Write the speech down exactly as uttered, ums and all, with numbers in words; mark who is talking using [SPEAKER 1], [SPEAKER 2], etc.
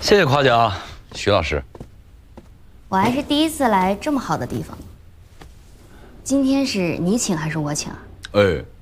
[SPEAKER 1] 谢谢夸奖，徐老师。
[SPEAKER 2] 我还是第一次来这么好的地方。今天是你请还是我请啊？
[SPEAKER 1] 哎，